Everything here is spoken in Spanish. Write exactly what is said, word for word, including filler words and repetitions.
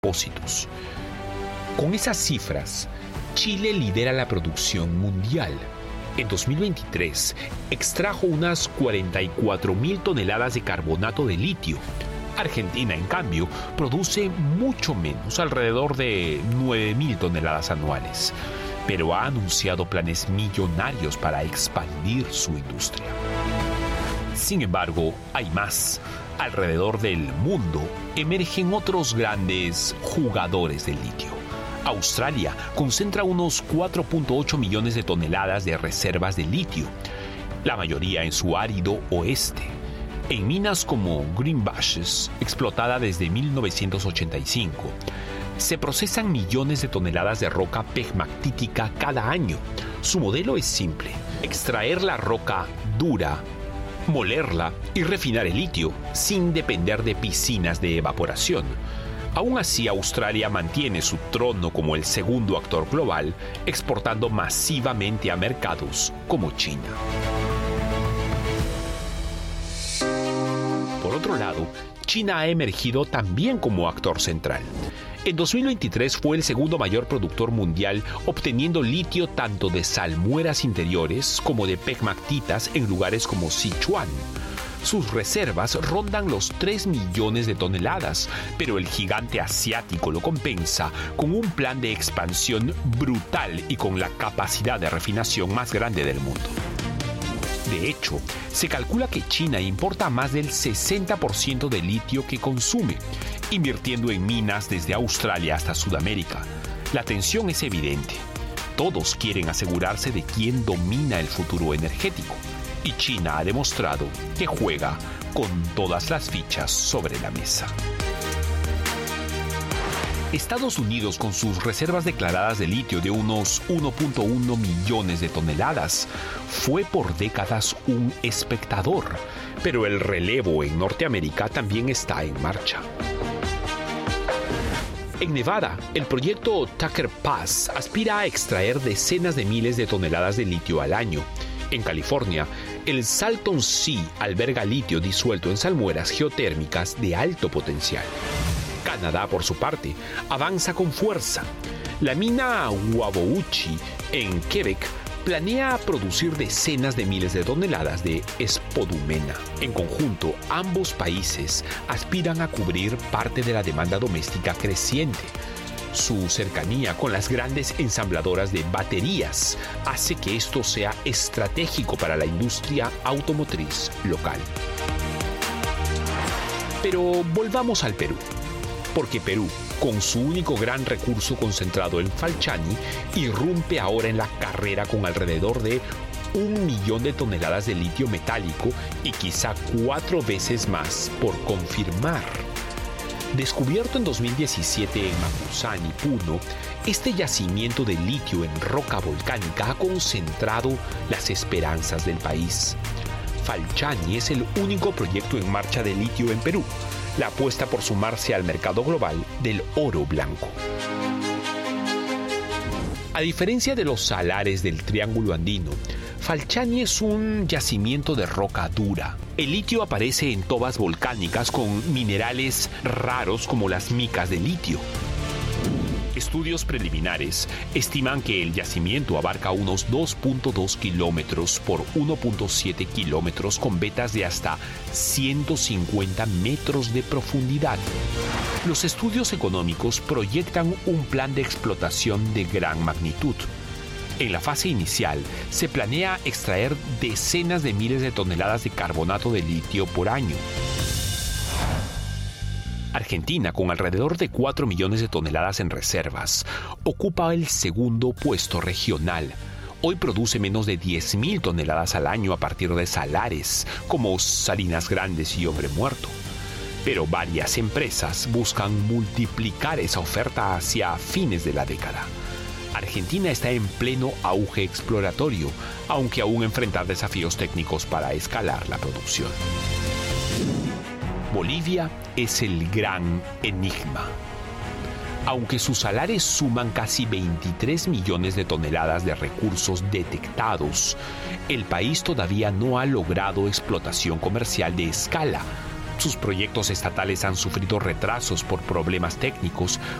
depósitos. Con esas cifras, Chile lidera la producción mundial. En dos mil veintitrés, extrajo unas cuarenta y cuatro mil toneladas de carbonato de litio. Argentina, en cambio, produce mucho menos, alrededor de nueve mil toneladas anuales, pero ha anunciado planes millonarios para expandir su industria. Sin embargo, hay más. Alrededor del mundo emergen otros grandes jugadores del litio. Australia concentra unos cuatro punto ocho millones de toneladas de reservas de litio, la mayoría en su árido oeste. En minas como Greenbushes, explotada desde mil novecientos ochenta y cinco, se procesan millones de toneladas de roca pegmatítica cada año. Su modelo es simple: extraer la roca dura, molerla y refinar el litio sin depender de piscinas de evaporación. Aún así, Australia mantiene su trono como el segundo actor global, exportando masivamente a mercados como China. Por otro lado, China ha emergido también como actor central. En dos mil veintitrés fue el segundo mayor productor mundial, obteniendo litio tanto de salmueras interiores como de pegmatitas en lugares como Sichuan. Sus reservas rondan los tres millones de toneladas, pero el gigante asiático lo compensa con un plan de expansión brutal y con la capacidad de refinación más grande del mundo. De hecho, se calcula que China importa más del sesenta por ciento del litio que consume, invirtiendo en minas desde Australia hasta Sudamérica. La tensión es evidente. Todos quieren asegurarse de quién domina el futuro energético, y China ha demostrado que juega con todas las fichas sobre la mesa. Estados Unidos, con sus reservas declaradas de litio de unos uno punto uno millones de toneladas, fue por décadas un espectador, pero el relevo en Norteamérica también está en marcha. En Nevada, el proyecto Tucker Pass aspira a extraer decenas de miles de toneladas de litio al año. En California, el Salton Sea alberga litio disuelto en salmueras geotérmicas de alto potencial. Canadá, por su parte, avanza con fuerza. La mina Whabouchi, en Quebec, planea producir decenas de miles de toneladas de spodumena. En conjunto, ambos países aspiran a cubrir parte de la demanda doméstica creciente. Su cercanía con las grandes ensambladoras de baterías hace que esto sea estratégico para la industria automotriz local. Pero volvamos al Perú, porque Perú, con su único gran recurso concentrado en Falciani, irrumpe ahora en la carrera con alrededor de un millón de toneladas de litio metálico y quizá cuatro veces más por confirmar. Descubierto en dos mil diecisiete en Macusani, Puno, este yacimiento de litio en roca volcánica ha concentrado las esperanzas del país. Falciani es el único proyecto en marcha de litio en Perú, la apuesta por sumarse al mercado global del oro blanco. A diferencia de los salares del Triángulo Andino, Falciani es un yacimiento de roca dura. El litio aparece en tobas volcánicas con minerales raros como las micas de litio. Estudios preliminares estiman que el yacimiento abarca unos dos punto dos kilómetros por uno punto siete kilómetros con vetas de hasta ciento cincuenta metros de profundidad. Los estudios económicos proyectan un plan de explotación de gran magnitud. En la fase inicial, se planea extraer decenas de miles de toneladas de carbonato de litio por año. Argentina, con alrededor de cuatro millones de toneladas en reservas, ocupa el segundo puesto regional. Hoy produce menos de diez mil toneladas al año a partir de salares, como Salinas Grandes y Hombre Muerto. Pero varias empresas buscan multiplicar esa oferta hacia fines de la década. Argentina está en pleno auge exploratorio, aunque aún enfrenta desafíos técnicos para escalar la producción. Bolivia es el gran enigma. Aunque sus salares suman casi veintitrés millones de toneladas de recursos detectados, el país todavía no ha logrado explotación comercial de escala. Sus proyectos estatales han sufrido retrasos por problemas técnicos,